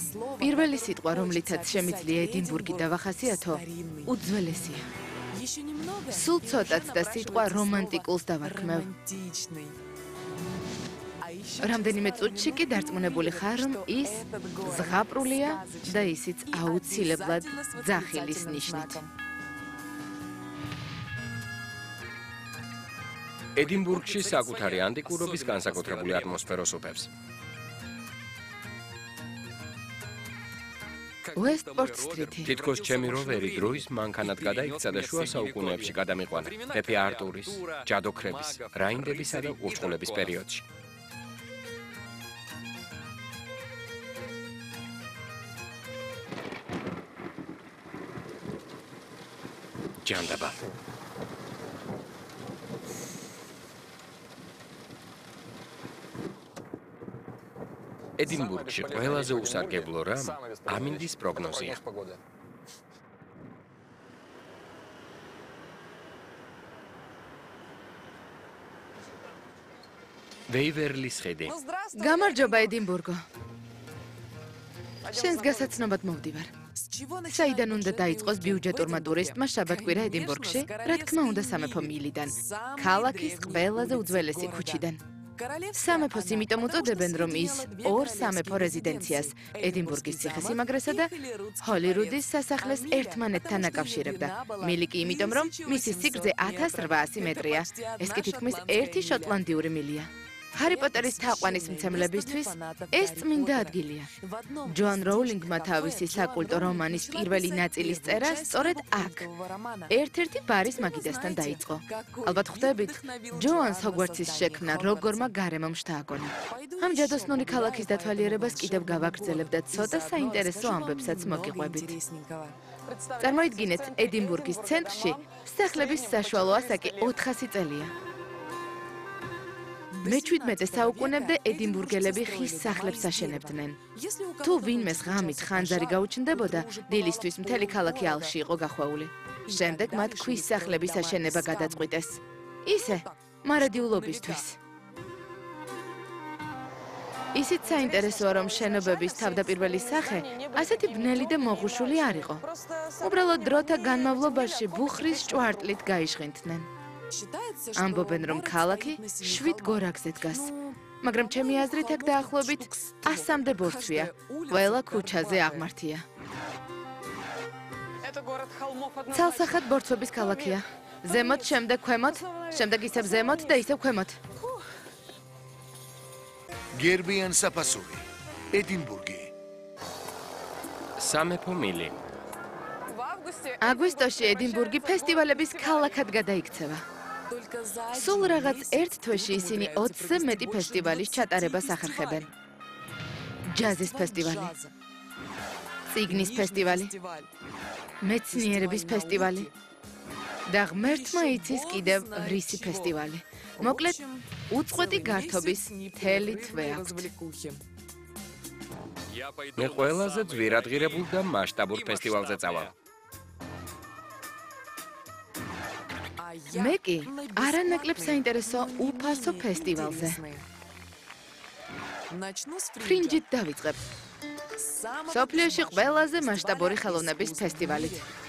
პირველი სიტყვა, რომლითაც შემიძლია ედინბურგი დავახასიათო, უძველესია. სულ ცოტაც და სიტყვა რომანტიკულს დავარქმევ. რამდენიმე წუთში კი დარწმუნებული ხარ, რომ ის ზღაპრულია და ისიც აუცილებლად ძახილის ნიშნით. ედინბურგში საკუთარი ანტიკურობის განსაკუთრებული ატმოსფეროს უფევს. Westport Street-ი. თითქოს ჩემი როვერი დროის მანქანად გადაიქცა და შუა საუკუნეებში გადამიყვანა პეპე არტურის, ჯადოქრების, რაინდებისა და უწყლების პერიოდში. ჯანდაბა. ედინბურგში ყველაზე უსარგებლო რამ ამინდის პროგნოზია. ვეივერლის ხედი. გამარჯობა ედინბურგო. შენს გასაცნობად მოვდივარ. საიდან უნდა დაიწყოს ბიუჯეტურმა ტურისტმა შაბათკვირა ედინბურგში? რა თქმა უნდა სამეფო მილიდან, ქალაქის ყველაზე უძველესი ქუჩიდან. სამეფოს იმიტომ უწოდებენ, რომ ის ორ სამეფო რეზიდენციას, ედინბურგის ციხესიმაგრესა და ჰოლირუდის სასახლეს ერთმანეთთან აკავშირებდა. მილი კი იმიტომ, რომ მისი სიგრძე 1800 მეტრია. ეს კი თითქმის ერთი შოტლანდიური მილია. ჰარი პოტერის თაყვანის მცემლებისთვის ეს წმინდა ადგილია. ჯოან როულინგმა თავისი საკულტო რომანის პირველი ნაწილის წერა სწორედ აქ, ერთ-ერთი ბარის მაგიდასთან დაიწყო. ალბათ ხვდებით, ჯოანს ჰოგვორტსის შექმნა როგორმა გარემომ შთააგონა. ამ ჯადოსნური ქალაქის დათვალიერებას კიდევ გავაგრძელებ და ცოტა საინტერესო ამბებსაც მოგიყვებით. წარმოიდგინეთ, ედინბურგის ცენტრში სახლების საშუალო ასაკი 400 წელია. მე-17 საუკუნემდე ედინბურგელები ხის სახლებს აშენებდნენ. თუ ვინმეს ღამით ხანძარი გაუჩნდებოდა, დილისთვის მთელი ქალაქი ალში იყო გახვეული. შემდეგ მათ ქვის სახლების აშენება გადაწყვიტეს. ისე, მარადიულობისთვის. ისიც საინტერესოა, რომ შენობების თავდაპირველი სახე ასეთი ბნელი და მოღუშული არ იყო. უბრალოდ დროთა განმავლობაში ბუხრის ჭვარტლით გაიშვინთნენ. ამბობენ, რომ ქალაქი 7 გორაკზე დგას. მაგრამ ჩემი აზრით აქ დაახლოებით 100-მდე ბორცვია. ყველა ქუჩაზე აღმართია. ცალსახად ბორცვების ქალაქია. ზემოთ, შემდეგ ქვემოთ, შემდეგ ისევ ზემოთ და ისევ ქვემოთ. გერბიან საფასური. ედინბურგი. სამეფო მილი. აგვისტოში ედინბურგი ფესტივალების ქალაქად გადაიქცევა. სულ რაღაც ერთ თვეში ისინი 20-ზე მეტი ფესტივალის ჩატარებას ახერხებენ. ჯაზის ფესტივალი, წიგნის ფესტივალი, მეცნიერების ფესტივალი და ღმერთმა იცის კიდევ რისი ფესტივალი. მოკლედ, უწყვეტი გართობის მთელი თვე აქვთ. მე ყველაზე ძვირადღირებულ და მასშტაბურ ფესტივალზე წავალ. მე კი არანაკლებ საინტერესო უფასო ფესტივალზე. ფრინჯით დავიწყებ. სოფლიოში ყველაზე მასშტაბური ხელოვნების ფესტივალით.